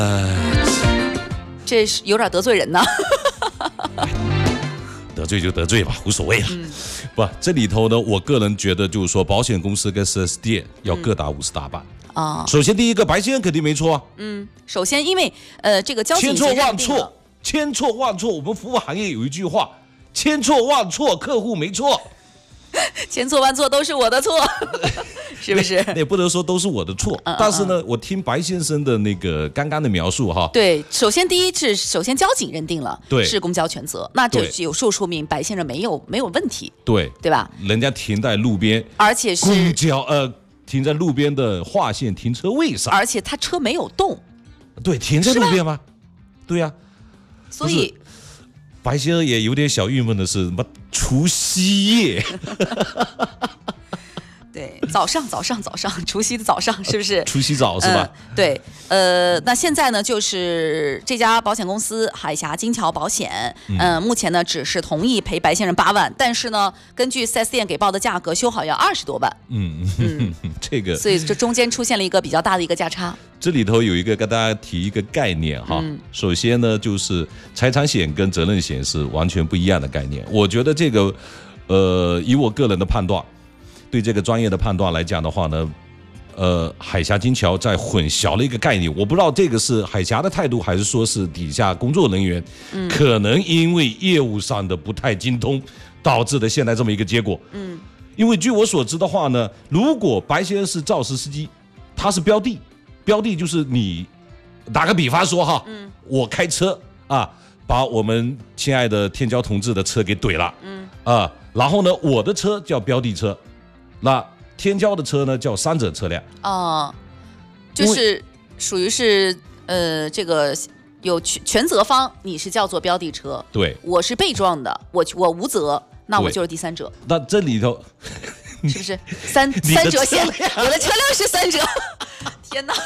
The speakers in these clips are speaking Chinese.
这是有点得罪人呢。 得罪就得罪吧，无所谓了。不，这里头呢，我个人觉得就是说，保险公司跟 4S 店要各打50大板。首先第一个，白先生肯定没错啊。 首先因为这个交警千错万错，千错万错。我们服务行业有一句话，千错万错，客户没错。 千错万错都是我的错，是不是？ 那也不能说都是我的错，但是呢，我听白先生的那个刚刚的描述哈。 对，首先第一是交警认定了是公交全责，那这有说明白先生没有问题，对吧？ 人家停在路边， 而且是公交停在路边的划线停车位上， 而且他车没有动， 对，停在路边吗？对呀， 所以。 白先生也有点小郁闷的是，除夕夜， 对，早上，除夕的早上是不是？ 除夕早是吧？ 对，那现在呢，就是这家保险公司海峡金桥保险，目前呢只是同意赔白先生8万，但是呢，根据 4S 店给报的价格，修好要20多万。 这个， 所以这中间出现了一个比较大的一个价差。这里头有一个跟大家提一个概念哈，首先呢就是财产险跟责任险是完全不一样的概念。我觉得这个，以我个人的判断，对这个专业的判断来讲的话呢，海峡金桥在混淆了一个概念。我不知道这个是海峡的态度，还是说是底下工作人员，可能因为业务上的不太精通，导致的现在这么一个结果。因为据我所知的话呢，如果白先生是肇事司机，他是标的就是你，打个比方说哈，我开车把我们亲爱的天骄同志的车给怼了，然后呢，我的车叫标的车，那天骄的车呢叫3者车辆， 就是属于是这个有全责方，你是叫做标的车， 对， 我是被撞的，我无责，那我就是第三者。那这里头是不是三者险？我的车辆是3者。天哪！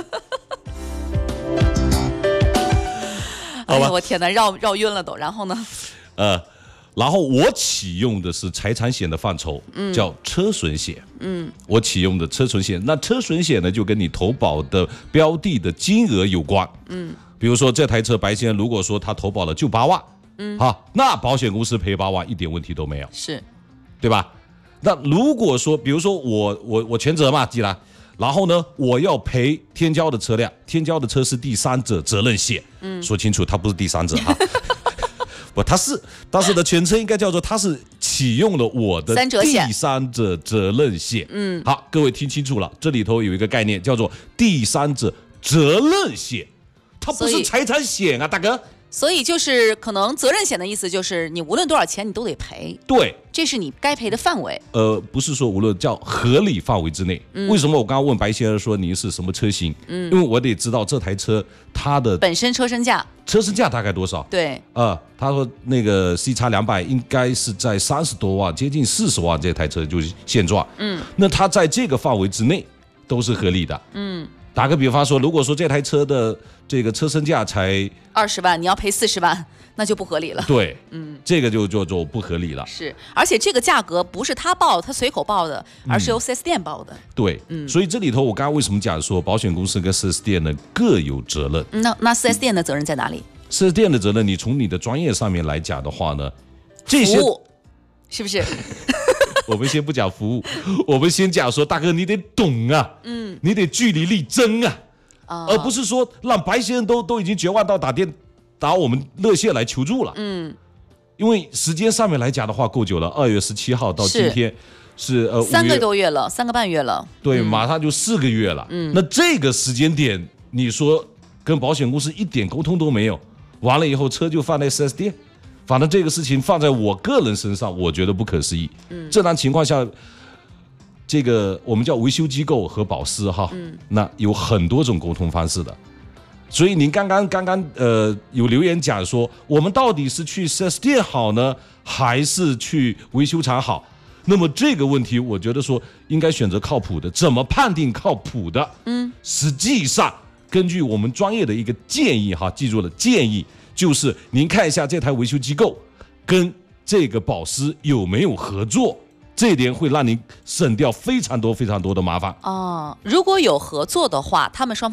哎呀，我天哪，绕晕了都。然后呢？ 然后我启用的是财产险的范畴，叫车损险。我启用的车损险，那车损险呢，就跟你投保的标的的金额有关。比如说这台车白先生，如果说他投保了就8万，那保险公司赔8万一点问题都没有， 是， 对吧？那如果说，比如说我全责嘛，既然。然后呢，我要赔天骄的车辆，天骄的车是第三者责任险，说清楚，它不是第三者哈，不，它是，但是的全称应该叫做，它是启用了我的第三者责任险。好，各位听清楚了，这里头有一个概念叫做第三者责任险，它不是财产险啊，大哥。 所以就是可能责任险的意思就是你无论多少钱你都得赔， 对， 这是你该赔的范围。 不是说无论，叫合理范围之内。为什么我刚刚问白先生说您是什么车型？因为我得知道这台车它的本身车身价大概多少？ 对， 他说那个 CX200应该是在30多万，接近40万，这台车就是现状。那它在这个范围之内都是合理的。打个比方说，如果说这台车的这个车身价才 20万，你要赔40万，那就不合理了。 对，这个就不合理了。 是，而且这个价格不是他报，他随口报的，而是由 4S 店报的。 对，所以这里头我刚刚为什么讲说保险公司跟 4S 店呢各有责任？ 那 4S 店的责任在哪里 ？4S 店的责任，你从你的专业上面来讲的话呢，这些服务是不是？ 我们先不讲服务，我们先讲说，大哥你得懂啊，你得据理力争啊，而不是说让白先生都已经绝望到打我们热线来求助了。因为时间上面来讲的话够久了，2月17号到今天是 3个多月了，3个半月了， 对，马上就4个月了。那这个时间点，你说跟保险公司一点沟通都没有，完了以后车就放在 4S 店。反正这个事情放在我个人身上，我觉得不可思议。正常情况下，这个我们叫维修机构和保司哈，那有很多种沟通方式的。所以您刚刚有留言讲说，我们到底是去 4S 店好呢，还是去维修厂好？那么这个问题，我觉得说应该选择靠谱的。怎么判定靠谱的？实际上根据我们专业的一个建议哈，记住了，建议。就是您看一下这台维修机构跟这个保司有没有合作，这一点会让您省掉非常多的麻烦。 如果有合作的话，他们双方